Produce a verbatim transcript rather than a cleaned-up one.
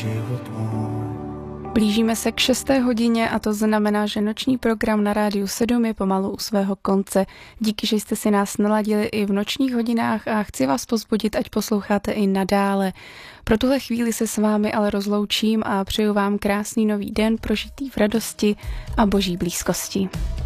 život můj. Blížíme se k šesté hodině a to znamená, že noční program na Rádiu sedm je pomalu u svého konce. Díky, že jste si nás naladili i v nočních hodinách a chci vás povzbudit, ať posloucháte i nadále. Pro tuhle chvíli se s vámi ale rozloučím a přeju vám krásný nový den prožitý v radosti a boží blízkosti.